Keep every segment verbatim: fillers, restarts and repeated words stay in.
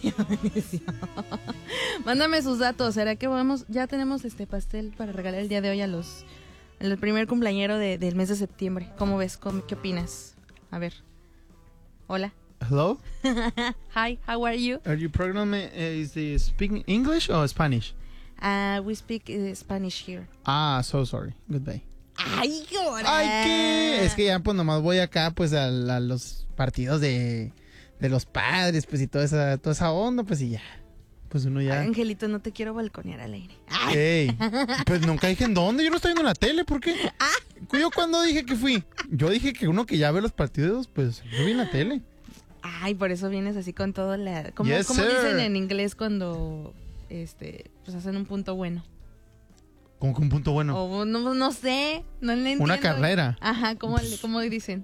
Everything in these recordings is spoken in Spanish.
Mándame sus datos. ¿Será que vamos? Ya tenemos este pastel para regalar el día de hoy a los el primer cumpleañero de, del mes de septiembre. ¿Cómo ves? ¿Cómo, ¿Qué opinas? A ver. Hola. Hello? Hi, how are you? Are you program uh, is the speaking English or Spanish? Uh, we speak uh, Spanish here. Ah, so sorry. Goodbye. Ay, ahora. Ay, ¿qué? Es que ya pues nomás voy acá pues a, a los partidos de, de los padres pues y toda esa, toda esa onda pues y ya. Pues uno ya... Ay, Angelito, no te quiero balconear al aire. Ay. Ey, pues nunca dije en dónde, yo no estoy viendo la tele, ¿por qué? Yo cuando dije que fui, yo dije que uno que ya ve los partidos pues yo vi en la tele. Ay, por eso vienes así con todo la... ¿Cómo, Yes, ¿cómo sir. dicen en inglés cuando este pues hacen un punto bueno? Como que un punto bueno. O no, no sé, no le entiendo. Una carrera. Ajá, ¿cómo, le- cómo dicen?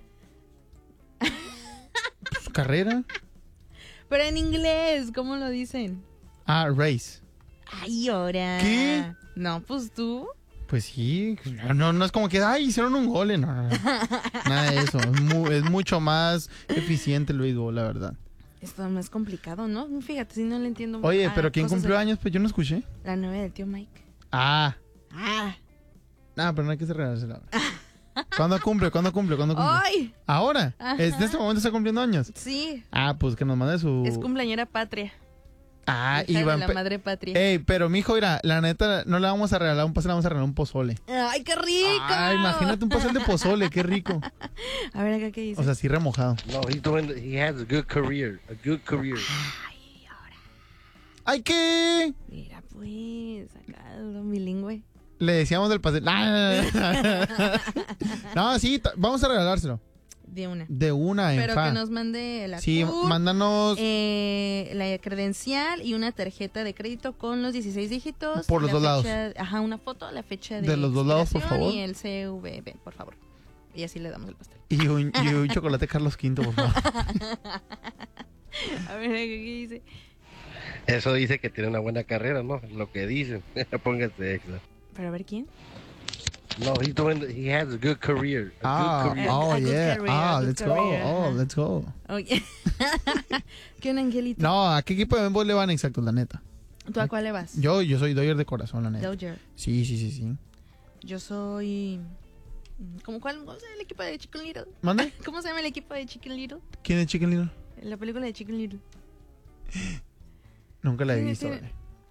Pues, carrera. Pero en inglés, ¿cómo lo dicen? Ah, race. Ay, ahora. ¿Qué? No, pues tú. Pues sí, no, no es como que, ay, hicieron un gol. No, no, no. Nada de eso. Es, mu- es mucho más eficiente el béisbol, la verdad. Esto no es complicado, ¿no? Fíjate, si no le entiendo. Oye, ah, pero ¿quién cosas cumplió de- años? Pues yo no escuché. La novia del tío Mike. Ah, Ah. nada, pero no hay que cerrársela. ¿Cuándo cumple? ¿Cuándo cumple? ¿Cuándo cumple? ¡Ay! ¿Ahora? Ajá. ¿En este momento está cumpliendo años? Sí, Ah, pues que nos mande su... es cumpleañera patria. Ah, Hija Iván. de la pe- madre patria. Ey, pero mijo, mira, la neta, no le vamos a regalar un pastel, le vamos a regalar un pozole. ¡Ay, qué rico! Ah, imagínate un pastel de pozole, qué rico. A ver acá qué dice. O sea, sí remojado. No, he's doing. He has a good career. A good career. Ay, ahora. ¡Ay, qué! Mira, pues, acá lo bilingüe. Le decíamos del pastel. Ah, no, sí, t- vamos a regalárselo. De una. De una en Pero fa. que nos mande la Sí, C U R, mándanos eh, la credencial y una tarjeta de crédito con los dieciséis dígitos. Por los la dos fecha- Ajá, una foto, la fecha de De los dos lados, por expiración favor. Y el C V V, por favor. Y así le damos el pastel. y un, y un chocolate Carlos Quinto, por favor. A ver, ¿qué dice? Eso dice que tiene una buena carrera, ¿no? Lo que dicen. Póngase extra. Pero a ver, ¿quién? No, he's doing. He has a good career. A Ah, good career. oh, A good yeah. career, Ah, a good let's go. career, Oh, ajá. let's go. Oye. ¿Qué un angelito? No, ¿a qué equipo de béisbol le van exacto, la neta? ¿Tú a cuál le vas? Yo, yo soy Dodger de corazón, la neta. Dodger. Sí, sí, sí, sí. Yo soy... ¿Cómo, cuál, ¿Cómo se llama el equipo de Chicken Little? ¿Mande? ¿Cómo se llama el equipo de Chicken Little? ¿Quién es Chicken Little? La película de Chicken Little. Nunca la he Sí, visto, sí. vale.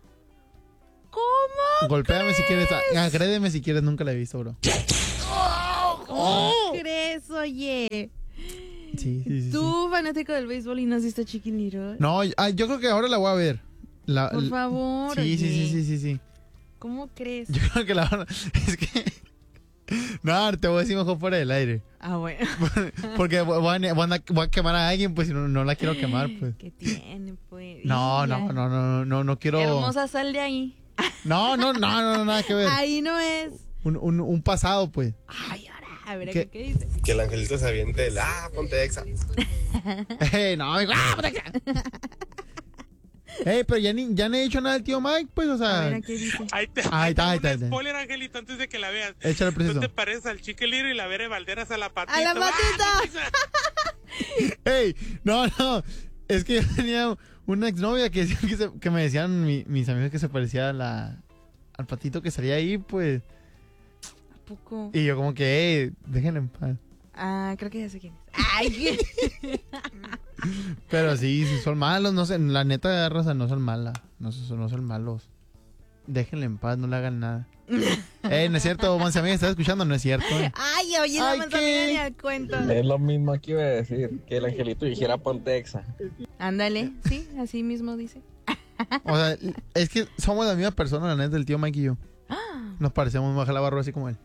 ¿Cómo? Golpéame si quieres. ah, Agrédeme si quieres, nunca la he visto, bro. ¿Cómo crees, oye? Sí, sí, sí. sí. Tú, fanático del béisbol, y no has visto Chicken Little. No, ah, yo creo que ahora la voy a ver. La- Por l- favor. Sí, sí, oye. sí, sí, sí, sí. ¿Cómo crees? Yo creo que la van a... Es que... No, te voy a decir mejor fuera del aire. Ah, bueno. Porque voy a, voy a- voy a quemar a alguien, pues, si no, no la quiero quemar, pues. ¿Qué tiene, pues? No, Y no, ya. no, no, no, no quiero... Hermosa, sal de ahí. No, no, no, no, no, nada que ver. Ahí no es. Un, un, un pasado, pues. Ay, ahora. A ver, ¿Qué? ¿qué, ¿qué dice? Que el angelito se aviente el ah, ponte exa. Ey, no, amigo, ¡ah, puta que- Ey, pero ya ni, ya no he dicho nada del tío Mike, pues, o A sea... ver, ¿qué dice? Ahí te, Ahí está, ahí está, ahí un está. spoiler, Angelito, antes de que la veas. Échale ¿No preciso. te pareces al Chicken Little y la Vere Valderas a la patita? ¡A la ¡Ah, patita! putiza! Ey, no, no. Es que yo tenía una exnovia que, decía que, se- que me decían mi- mis amigos que se parecía a la, al patito que salía ahí, pues. ¿A poco? Y yo como que, ey, déjenle en paz. Ah, creo que ya sé quién es. Ay, ¿qué? Pero sí, si son malos, no sé, la neta de raza no son malas. No, son- no son malos. Déjenle en paz, no le hagan nada. Ey, no es cierto, Monse, amiga, ¿estás escuchando? No es cierto. eh. Ay, oye, no Ay, me ¿qué? sabía ni al cuento. Es lo mismo que iba a decir, que el angelito dijera ponte exa. Ándale, sí, así mismo dice. O sea, es que somos la misma persona, la neta, el tío Mike y yo. Nos parecemos más a la barba así como él.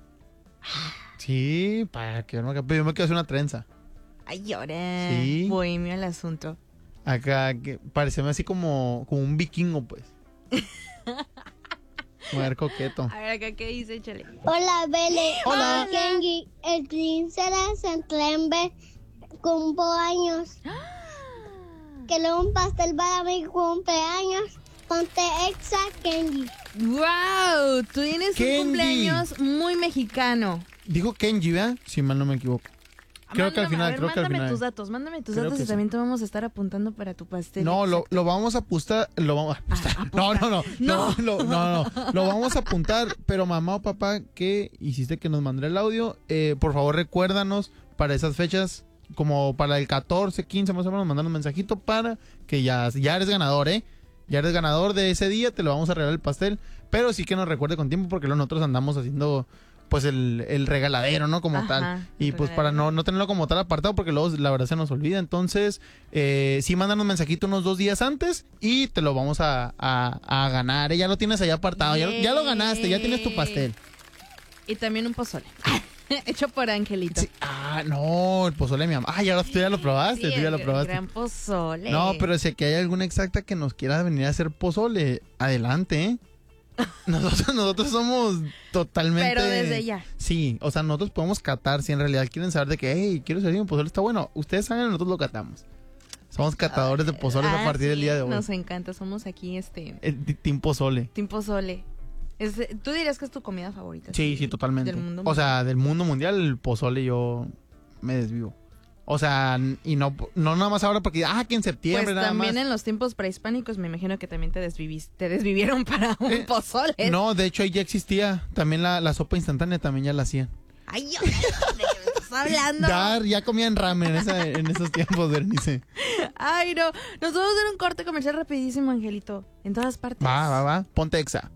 Sí, para que no me pero yo me quiero hacer una trenza. Ay, ahora. Sí. Bohemio el asunto. Acá, que pareceme así como, como un vikingo, pues. Mujer coqueto. A ver, acá, ¿qué dice? Échale. Hola, Bele. Hola. Kenji, el príncipe Santlembe cumple años. Que le un pastel para mi cumpleaños. Ponte exa, Kenji. ¡Wow! Tú tienes Kenji. un cumpleaños muy mexicano. Dijo Kenji, ¿verdad? Si mal no me equivoco. Creo que al Mándame- final, a ver, creo que al mándame final. tus datos, mándame tus Creo datos que y sí. también te vamos a estar apuntando para tu pastel. No, lo, Exacto. lo vamos a apostar, lo vamos a apostar. Ah, no, no, no, No. no, lo, no, no, lo vamos a apuntar, pero mamá o papá que hiciste que nos mandara el audio, eh, por favor recuérdanos para esas fechas, como para el catorce, quince más o menos, mandar un mensajito para que ya, ya eres ganador, ¿eh? Ya eres ganador de ese día, te lo vamos a regalar el pastel, pero sí que nos recuerde con tiempo porque luego nosotros andamos haciendo pues el, el regaladero, ¿no? Como Ajá, tal. Y el pues para no, no tenerlo como tal apartado porque luego la verdad se nos olvida. Entonces, eh, sí mandan un mensajito unos dos días antes y te lo vamos a, a, a ganar. ¿eh? Ya lo tienes ahí apartado, ya, lo- ya lo ganaste, ya tienes tu pastel. Y también un pozole. Hecho por Angelito. Sí. Ah, no, el pozole de mi mamá. Ah, ya lo, tú ya lo probaste, Sí, tú ya lo el probaste. gran pozole. No, pero si aquí hay alguna exacta que nos quiera venir a hacer pozole, adelante, ¿eh? Nosotros, nosotros somos totalmente... Pero desde ya. Sí, o sea, nosotros podemos catar si en realidad quieren saber de que, hey, quiero saber si mi pozole está bueno. Ustedes saben, nosotros lo catamos. Somos catadores de pozoles Ah, a partir del sí, día de hoy. Nos encanta, somos aquí este... El ti- team pozole. Team pozole. Es, ¿Tú dirías que es tu comida favorita? Sí, sí, totalmente. Del mundo o sea, del mundo mundial, el pozole yo me desvivo. O sea, y no, no nada más ahora porque, ah, que en septiembre Pues nada también más. en los tiempos prehispánicos me imagino que también te, desvivis, te desvivieron para un Eh, pozole. No, de hecho ahí ya existía. También la, la sopa instantánea también ya la hacían. Ay, ¿de qué me estás hablando? Ya, ya comían ramen en, esa- en esos tiempos, Bernice. Ay, no. Nos vamos a hacer un corte comercial rapidísimo, Angelito. En todas partes. Va, va, va. Ponte exa.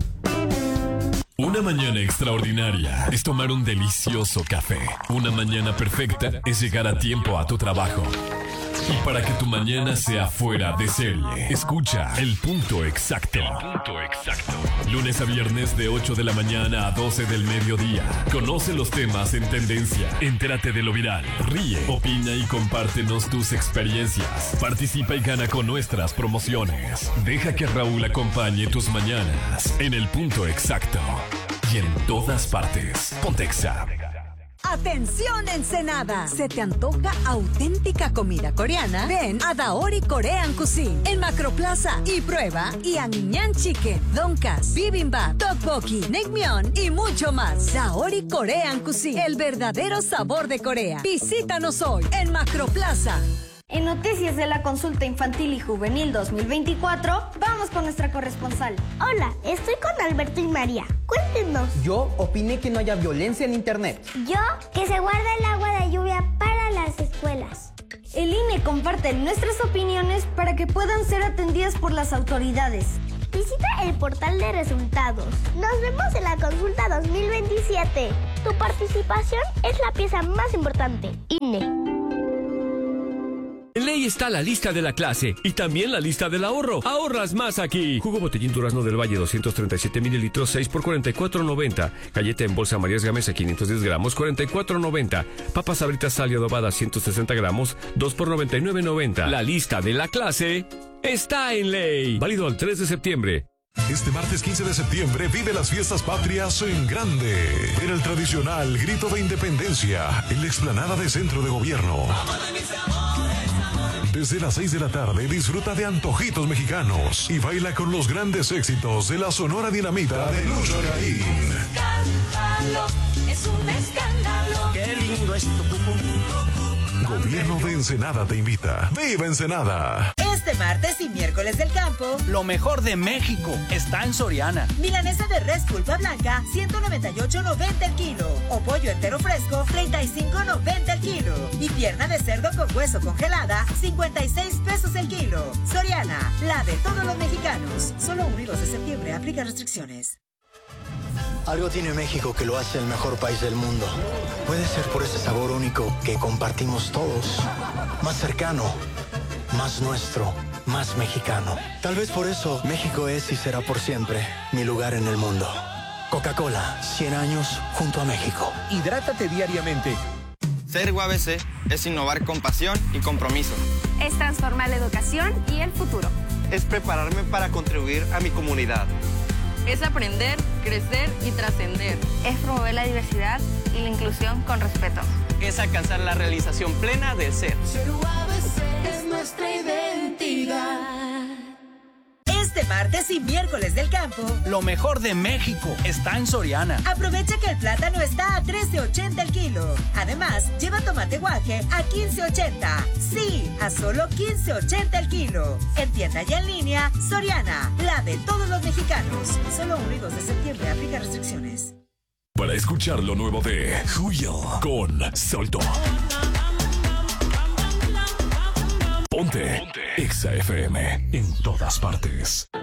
Una mañana extraordinaria es tomar un delicioso café. Una mañana perfecta es llegar a tiempo a tu trabajo. Y para que tu mañana sea fuera de serie, escucha El Punto Exacto. El Punto Exacto. Lunes a viernes de ocho de la mañana a doce del mediodía. Conoce los temas en tendencia. Entérate de lo viral. Ríe, opina y compártenos tus experiencias. Participa y gana con nuestras promociones. Deja que Raúl acompañe tus mañanas en El Punto Exacto. Y en todas partes. Pontexa. Atención Ensenada, ¿se te antoja auténtica comida coreana? Ven a Daori Korean Cuisine en Macroplaza y prueba Yangnam Chicken, Donkas, Bibimbap, Tteokbokki, Naengmyeon y mucho más. Daori Korean Cuisine, el verdadero sabor de Corea. Visítanos hoy en Macroplaza. En Noticias de la Consulta Infantil y Juvenil dos mil veinticuatro, vamos con nuestra corresponsal. Hola, estoy con Alberto y María. Cuéntenos. Yo opiné que no haya violencia en internet. Yo, que se guarda el agua de lluvia para las escuelas. El I N E comparte nuestras opiniones para que puedan ser atendidas por las autoridades. Visita el portal de resultados. Nos vemos en la consulta dos mil veintisiete. Tu participación es la pieza más importante. I N E. En Ley está la lista de la clase y también la lista del ahorro. Ahorras más aquí. Jugo botellín Durazno del Valle doscientos treinta y siete mililitros, seis por cuarenta y cuatro noventa. Galleta en bolsa Marías Gamesa quinientos diez gramos, cuarenta y cuatro noventa. Papas Sabritas Sal y Adobada ciento sesenta gramos, dos por noventa y nueve noventa. La lista de la clase está en Ley. Válido al tres de septiembre. Este martes quince de septiembre vive las fiestas patrias en grande. Ven el tradicional grito de independencia en la explanada de Centro de Gobierno. Desde las seis de la tarde disfruta de antojitos mexicanos y baila con los grandes éxitos de la Sonora Dinamita de Lucho Garín. Es un escándalo. Qué lindo es tu pupú. Gobierno de Ensenada te invita. ¡Viva Ensenada! Este martes y miércoles del campo, Lo mejor de México está en Soriana. milanesa de res pulpa blanca, ciento noventa y ocho noventa el kilo. O pollo entero fresco, treinta y cinco noventa el kilo. Y pierna de cerdo con hueso congelada, cincuenta y seis pesos el kilo. Soriana, la de todos los mexicanos. Solo uno y dos de septiembre, aplica restricciones. Algo tiene México que lo hace el mejor país del mundo. Puede ser por ese sabor único que compartimos todos. Más cercano, más nuestro, más mexicano. Tal vez por eso México es y será por siempre mi lugar en el mundo. Coca-Cola, cien años junto a México. Hidrátate diariamente. Ser U A B C es innovar con pasión y compromiso. Es transformar la educación y el futuro. Es prepararme para contribuir a mi comunidad. Es aprender, crecer y trascender. Es promover la diversidad y la inclusión con respeto. Es alcanzar la realización plena del ser. Ser U A B C es nuestra identidad. Este martes y miércoles del campo, Lo mejor de México está en Soriana. aprovecha que el plátano está a trece ochenta el kilo. Además, lleva tomate guaje a quince ochenta. Sí, a solo quince ochenta el kilo. En tienda y en línea, Soriana, la de todos los mexicanos. Solo uno y dos de septiembre, aplica restricciones. Para escuchar lo nuevo de Julio con Solto. Ponte, Ponte. Exa F M en todas partes.